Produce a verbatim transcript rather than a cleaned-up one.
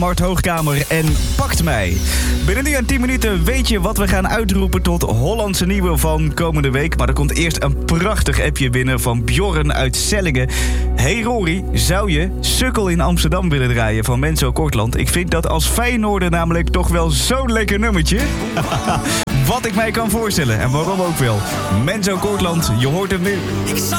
Mart Hoogkamer en Pakt Mij. Binnen nu en tien minuten weet je wat we gaan uitroepen tot Hollandse nieuwe van komende week. Maar er komt eerst een prachtig appje binnen van Bjorn uit Sellingen. Hey Rory, zou je Sukkel in Amsterdam willen draaien van Menzo Kortland? Ik vind dat als Feyenoorder namelijk toch wel zo'n lekker nummertje. Wat ik mij kan voorstellen en waarom ook wel. Menzo Kortland, je hoort hem nu. Ik zou